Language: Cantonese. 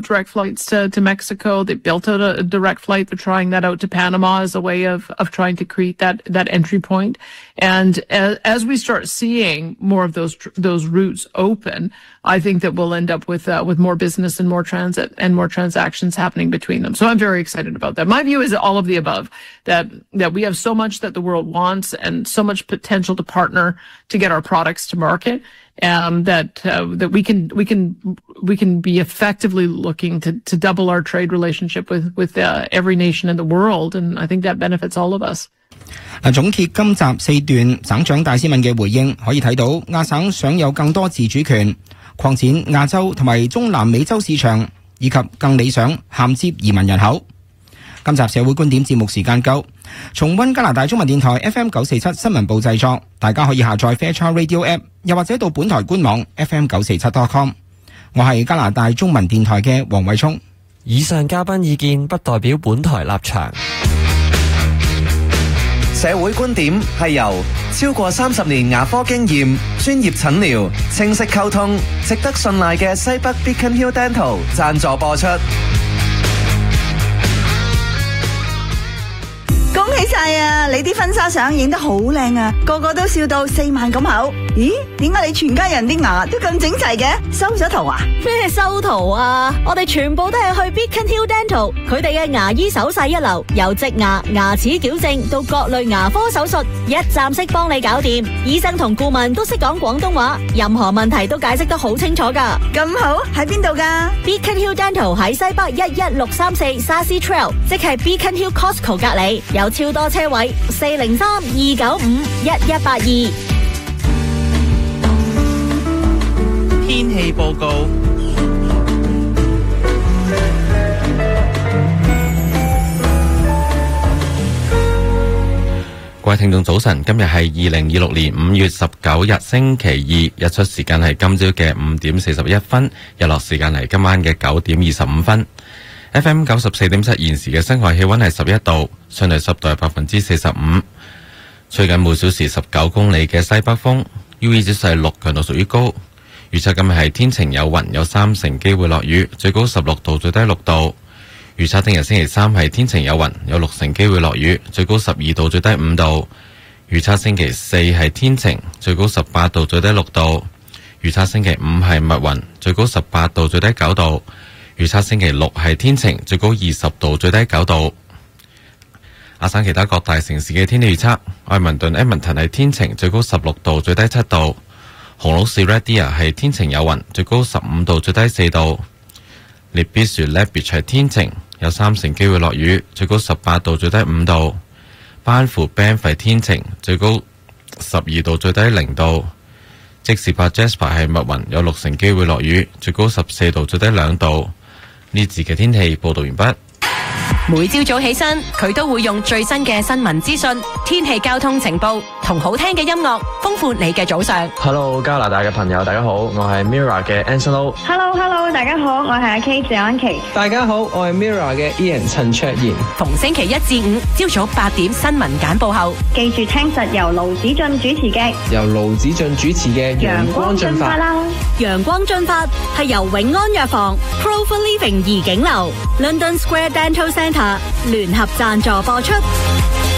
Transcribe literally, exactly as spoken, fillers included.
direct flights to, to Mexico. They built out a, a direct flight. They're trying that out to Panama as a way of, of trying to create that, that entry point. And as, as we start seeing more of those, those routes open, I think that we'll end up with, uh, with more business and more transit and more transactions happening between them. So I'm very excited about that. My view is all of the above, that, that we have so much that the world wants and so much potential to partner to get our products to market. Um, that uh, that we can we can we can be effectively looking to to double our trade relationship with with uh, every nation in the world, and I think that benefits all of us. 嗱，總結今集四段省長戴思敏嘅回應，可以睇到亞省想有更多自主權，擴展亞洲同埋中南美洲市場，以及更理想銜接移民人口。今集社會觀點節目時間夠，重溫加拿大中文電台 F M 九四七新聞部製作，大家可以下載 Fairchild Radio App， 又或者到本台官網 F M 九四七 dot com。 我係加拿大中文電台嘅黃偉聰。 以上嘉賓意見不代表本台立場。 社會觀點係由超過三十年牙科經驗、專業診療、清晰溝通、值得信賴嘅西北 Beacon Hill Dental 贊助播出。 恭喜晒啊！你啲婚紗相影得好靚啊，個個都笑到四萬咁口。咦？點解你全家人啲牙都咁整齊嘅？收咗圖啊？ 咩收圖啊？我哋全部都係去 Beacon Hill Dental， 佢哋嘅牙醫手勢一流，由植牙、牙齒矯正到各類牙科手術，一站式幫你搞掂。醫生同顧問都識講廣東話，任何問題都解釋得好清楚噶。 咁好，喺邊度噶 ？Beacon Hill Dental 喺西北一一六三四 Sassy Trail， 即係 Beacon Hill Costco 隔籬，有超多車位，四零三二九五一一八二。 天氣報告。各位聽眾早晨，今日係二零二六年五月十九日星期二，日出時間係今朝嘅五點四十一分，日落時間係今晚嘅九點二十五分。F M 九十四點七現時嘅室外氣溫係十一度，相對濕度係百分之四十五，吹緊每小時十九公里嘅西北風 ，U V 指數係六，強度屬於高。預測今日係天晴有雲，有三成機會落雨，最高十六度，最低六度。預測聽日星期三係天晴有雲，有六成機會落雨，最高十二度，最低五度。預測星期四係天晴，最高十八度，最低六度。預測星期五係密雲，最高十八度，最低九度。預測星期六係天晴，最高二十度，最低九度。亞省其他各大城市嘅天氣預測：愛民頓 Edmonton 係天晴，最高十六度，最低七度；紅鹿市 Red Deer 係天晴有雲，最高十五度，最低四度；列比樹 Lethbridge 係天晴，有三成機會落雨，最高十八度，最低五度；班夫 Banff 係天晴，最高十二度，最低零度；即士柏 Jasper 係密雲，有六成機會落雨，最高十四度，最低兩度。呢節嘅天氣報道完畢。 每朝早起身，佢都會用最新嘅新聞資訊、天氣交通情報同好聽嘅音樂，豐富你嘅早上。 Hello， 加拿大嘅朋友，大家好，我係 Mirror 嘅 Anselo。Hello Hello， 大家好，我係阿 K 謝安琪。 大家好，我係 Mirror 嘅 Ian 陳卓賢。 逢星期一至五朝早八點新聞簡報後， 記住聽實由盧子俊主持嘅由盧子俊主持嘅陽光進發啦。 陽光進發係由永安藥房 Pro for Living 怡景樓 London Square Dental Centre 聯合贊助播出。